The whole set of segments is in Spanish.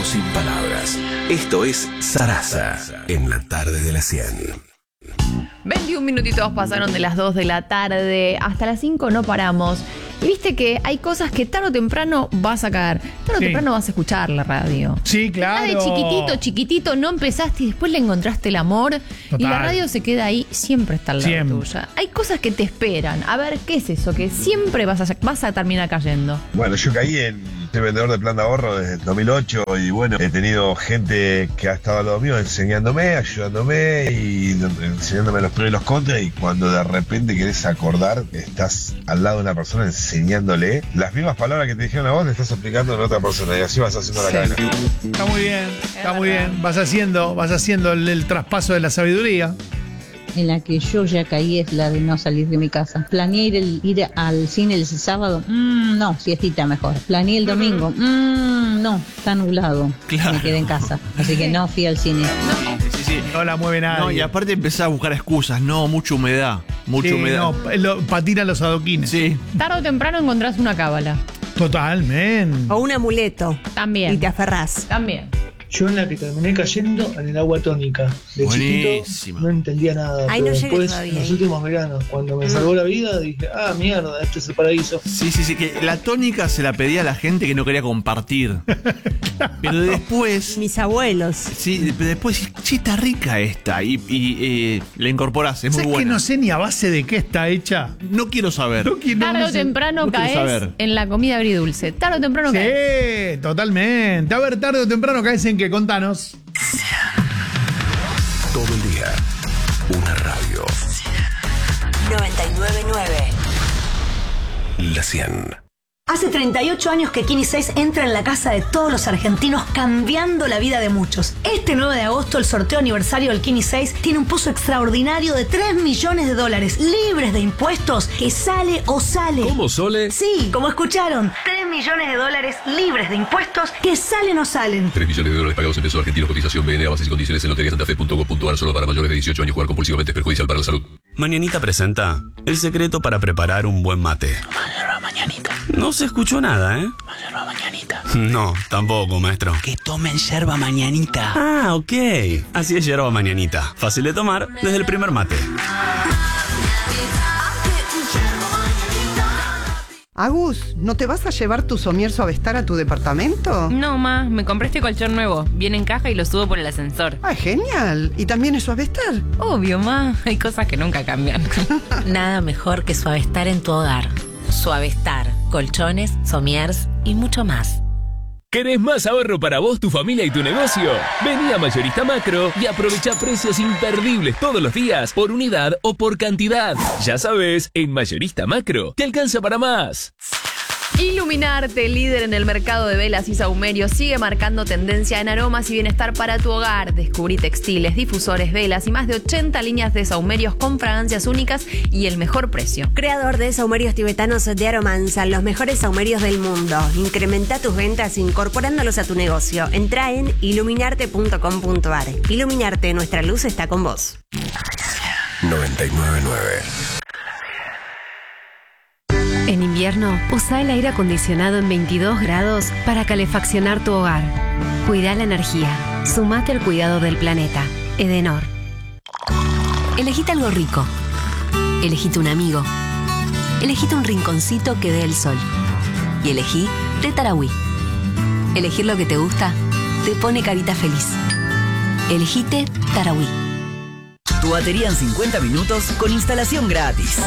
sin palabras. Esto es Sarasa, en la tarde de la 100. 21 minutitos pasaron de las 2 de la tarde. Hasta las 5 no paramos. Y viste que hay cosas que tarde o temprano vas a caer. Tarde o temprano vas a escuchar la radio. Sí, claro. De chiquitito, no empezaste y después le encontraste el amor. Total. Y la radio se queda ahí, siempre está al lado tuya. Hay cosas que te esperan. A ver, ¿qué es eso? Que siempre vas a terminar cayendo. Bueno, yo caí soy vendedor de plan de ahorro desde el 2008 y bueno, he tenido gente que ha estado al lado mío enseñándome, ayudándome y enseñándome los pros y los contras, y cuando de repente querés acordar, estás al lado de una persona enseñándole las mismas palabras que te dijeron a vos, le estás aplicando en otra persona y así vas haciendo la cadena. Está muy bien, está muy bien. Vas haciendo el traspaso de la sabiduría. En la que yo ya caí es la de no salir de mi casa. Planeé ir al cine el sábado. No, siestita mejor. Planeé el domingo. No, está nublado. Claro. Me quedé en casa. Así que no fui al cine. Sí. No la mueve nadie. No, y aparte empecé a buscar excusas. No, mucha humedad. No, patina los adoquines. Sí. Tarde o temprano encontrás una cábala. Totalmente. O un amuleto. También. Y te aferrás. También. Yo en la que terminé cayendo en el agua tónica. De Buenísima. chiquito no entendía nada. Ay, pero no llegué después, todavía en los ahí. últimos veranos, cuando me salvó la vida, dije, mierda, este es el paraíso. Sí, que la tónica se la pedía a la gente que no quería compartir. Pero después... Mis abuelos. Sí, pero después, che, está rica esta. Y la incorporás, es muy ¿Sabes buena. que no sé ni a base de qué está hecha? No quiero saber. Tarde o temprano no quiero caes saber. en la comida agridulce. Tarde o temprano caes. Sí, totalmente. A ver, tarde o temprano caes en qué, contanos. Todo el día, una radio. 99.9. La 100. Hace 38 años que Kini 6 entra en la casa de todos los argentinos, cambiando la vida de muchos. Este 9 de agosto, el sorteo aniversario del Kini 6 tiene un pozo extraordinario de $3 millones, libres de impuestos, que sale o sale. ¿Cómo, Sole? Sí, como escucharon, $3 millones libres de impuestos, que salen o salen. $3 millones pagados en pesos argentinos. Cotización BN a bases y condiciones en loteriasantafe.com.ar. Solo para mayores de 18 años. Jugar compulsivamente es perjudicial para la salud. Mañanita presenta el secreto para preparar un buen mate. Mañanita. No se escuchó nada, ¿eh? Yerba mañanita. No, tampoco, maestro. Que tomen yerba mañanita. Ah, ok. Así es yerba mañanita. Fácil de tomar desde el primer mate. Agus, ¿no te vas a llevar tu Somier Suavestar a tu departamento? No, ma, me compré este colchón nuevo. Viene en caja y lo subo por el ascensor. ¡Ah, genial! ¿Y también es Suavestar? Obvio, ma. Hay cosas que nunca cambian. Nada mejor que Suavestar en tu hogar. Suavestar, colchones, somiers y mucho más. ¿Querés más ahorro para vos, tu familia y tu negocio? Vení a Mayorista Macro y aprovecha precios imperdibles todos los días, por unidad o por cantidad. Ya sabes, en Mayorista Macro te alcanza para más. Iluminarte, líder en el mercado de velas y sahumerios, sigue marcando tendencia en aromas y bienestar para tu hogar. Descubrí textiles, difusores, velas y más de 80 líneas de sahumerios con fragancias únicas y el mejor precio. Creador de sahumerios tibetanos de Aromanza, los mejores sahumerios del mundo. Incrementa tus ventas incorporándolos a tu negocio. Entra en iluminarte.com.ar. Iluminarte, nuestra luz está con vos. 99.9. En invierno, usa el aire acondicionado en 22 grados para calefaccionar tu hogar. Cuida la energía. Sumate al cuidado del planeta. Edenor. Elegite algo rico. Elegite un amigo. Elegite un rinconcito que dé el sol. Y elegí de Tarahui. Elegir lo que te gusta te pone carita feliz. Elegite Tarahui. Tu batería en 50 minutos con instalación gratis.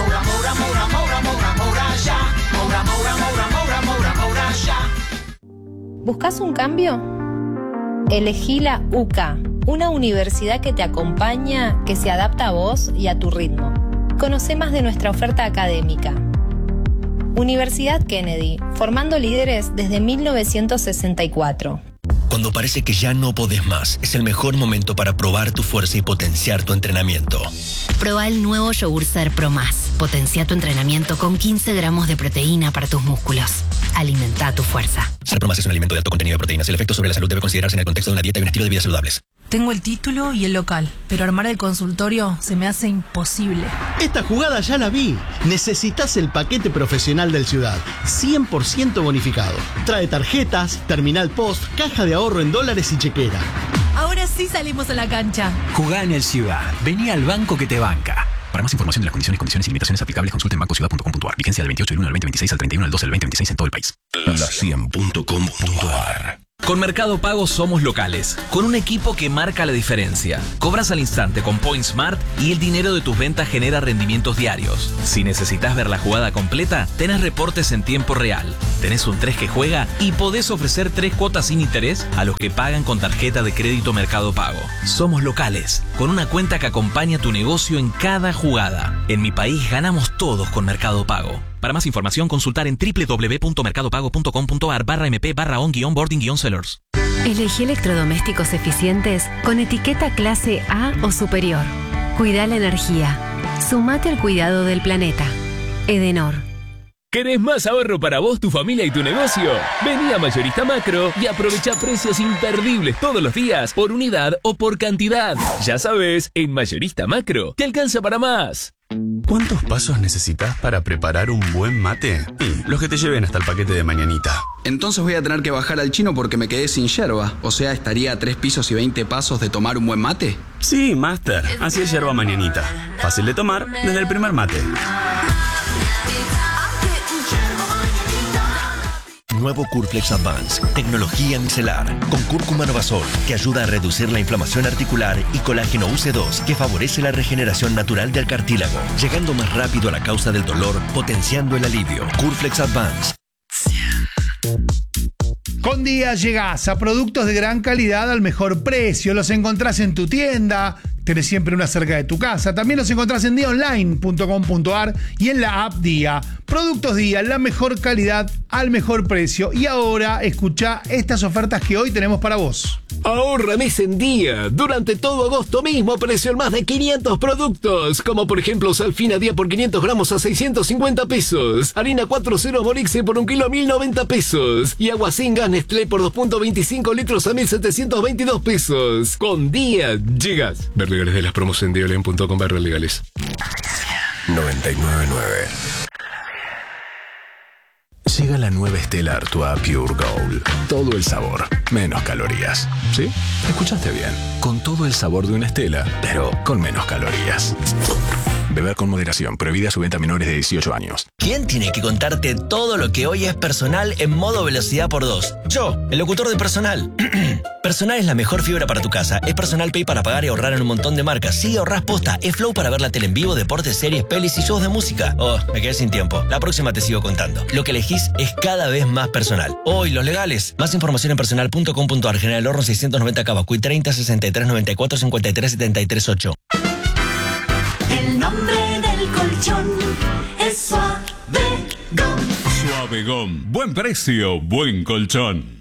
¿Buscas un cambio? Elegí la UCA, una universidad que te acompaña, que se adapta a vos y a tu ritmo. Conoce más de nuestra oferta académica. Universidad Kennedy, formando líderes desde 1964. Cuando parece que ya no podés más, es el mejor momento para probar tu fuerza y potenciar tu entrenamiento. Proba el nuevo Yogur Ser Pro Más. Potencia tu entrenamiento con 15 gramos de proteína para tus músculos. Alimenta tu fuerza. Ser Pro Más es un alimento de alto contenido de proteínas. El efecto sobre la salud debe considerarse en el contexto de una dieta y un estilo de vida saludables. Tengo el título y el local, pero armar el consultorio se me hace imposible. Esta jugada ya la vi. Necesitas el paquete profesional del Ciudad, 100% bonificado. Trae tarjetas, terminal post, caja de ahorro en dólares y chequera. Ahora sí salimos a la cancha. Jugá en el Ciudad. Vení al banco que te banca. Para más información de las condiciones y limitaciones aplicables, consulte en bancociudad.com.ar. Vigencia del 28 del 1 al 2026 al 31 del 12 del 2026 en todo el país. La100.com.ar. Con Mercado Pago somos locales, con un equipo que marca la diferencia. Cobras al instante con PointSmart y el dinero de tus ventas genera rendimientos diarios. Si necesitas ver la jugada completa, tenés reportes en tiempo real. Tenés un 3 que juega y podés ofrecer 3 cuotas sin interés a los que pagan con tarjeta de crédito Mercado Pago. Somos locales, con una cuenta que acompaña tu negocio en cada jugada. En mi país ganamos todos con Mercado Pago. Para más información, consultar en www.mercadopago.com.ar/mp/on-boarding-sellers. Elegí electrodomésticos eficientes con etiqueta clase A o superior. Cuida la energía. Sumate al cuidado del planeta. Edenor. ¿Querés más ahorro para vos, tu familia y tu negocio? Vení a Mayorista Macro y aprovecha precios imperdibles todos los días por unidad o por cantidad. Ya sabes, en Mayorista Macro te alcanza para más. ¿Cuántos pasos necesitas para preparar un buen mate? Y los que te lleven hasta el paquete de mañanita. Entonces voy a tener que bajar al chino porque me quedé sin yerba. O sea, ¿estaría a 3 pisos y 20 pasos de tomar un buen mate? Sí, Master. Así es yerba mañanita. Fácil de tomar desde el primer mate. Nuevo Curflex Advance, tecnología micelar, con cúrcuma novasol, que ayuda a reducir la inflamación articular, y colágeno UC2, que favorece la regeneración natural del cartílago, llegando más rápido a la causa del dolor, potenciando el alivio. Curflex Advance. Con Día llegás a productos de gran calidad al mejor precio. Los encontrás en tu tienda, tenés siempre una cerca de tu casa. También los encontrás en diaonline.com.ar y en la app Día. Productos Día, la mejor calidad al mejor precio. Y ahora escuchá estas ofertas que hoy tenemos para vos. Ahorra mes en Día. Durante todo agosto mismo apareció más de 500 productos, como por ejemplo sal fina Día por 500 gramos a 650 pesos, harina 4.0 Morixe por 1 kilo a 1.090 pesos y agua sin gas Nestlé por 2.25 litros a 1.722 pesos. Con Día llegas. Ver legales de las promos en dialen.com/legales. 99.9. Llega la nueva Stella Artois Pure Gold. Todo el sabor, menos calorías. ¿Sí? Escuchaste bien. Con todo el sabor de una Stella, pero con menos calorías. Beber con moderación. Prohibida su venta a menores de 18 años. ¿Quién tiene que contarte todo lo que hoy es Personal en modo velocidad por 2? Yo, el locutor de Personal. Personal es la mejor fibra para tu casa. Es Personal Pay para pagar y ahorrar en un montón de marcas. Sí, ahorrás posta. Es Flow para ver la tele en vivo, deportes, series, pelis y shows de música. Oh, me quedé sin tiempo. La próxima te sigo contando. Lo que elegís es cada vez más personal. Oh, y los legales. Más información en personal.com.ar. General Horno 690 Cavacuy 30 63 94 53 73 8. El nombre del colchón es Suavegón. Suavegón. Buen precio, buen colchón.